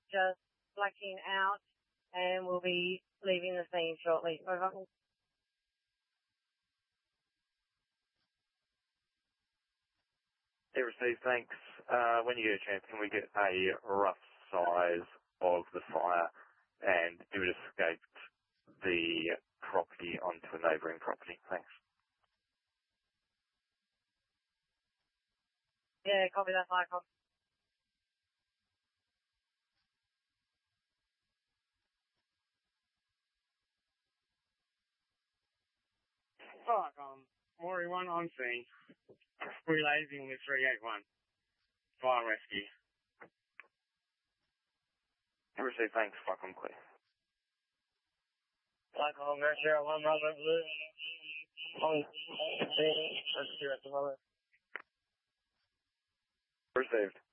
just blacking out and we'll be leaving the scene shortly. Over. Hey, received, thanks. When you get a chance, can we get a rough size of the fire and if it escaped the property onto a neighbouring property? Thanks. Yeah, copy that, fire copy. Maury 1 on scene. Relating with 381. Fire rescue. Received, thanks. Fuck, I'm clear. Alcohol, Mercury 1, Mother Blue. On scene. Rescue at the moment. Received.